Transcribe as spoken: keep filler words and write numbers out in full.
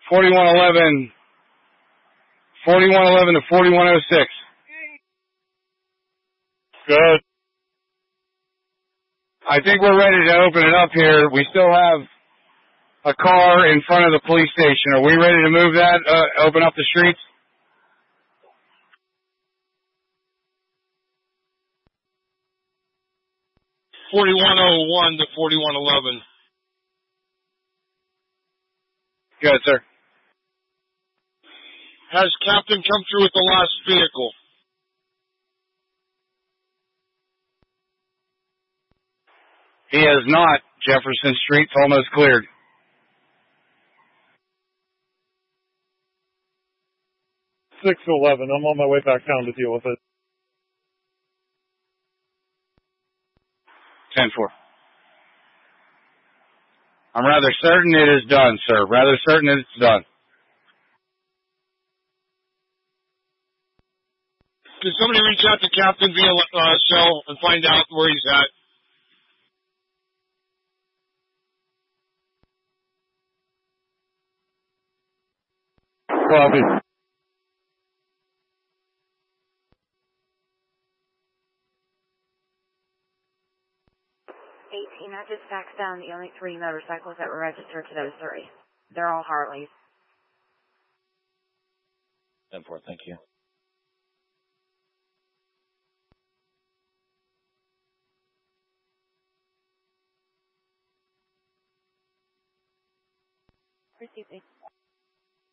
forty-one eleven, forty-one eleven to forty-one oh six. Good. I think we're ready to open it up here. We still have a car in front of the police station. Are we ready to move that, uh, open up the streets? forty-one oh one to forty-one eleven. Good, sir. Has Captain come through with the last vehicle? He has not. Jefferson Street's almost cleared. six eleven. I'm on my way back down to deal with it. ten four. I'm rather certain it is done, sir. Rather certain it's done. Can somebody reach out to Captain via uh, cell and find out where he's at? Copy. eighteen, I just faxed down the only three motorcycles that were registered to those three. They're all Harleys. ten four, thank you. Received.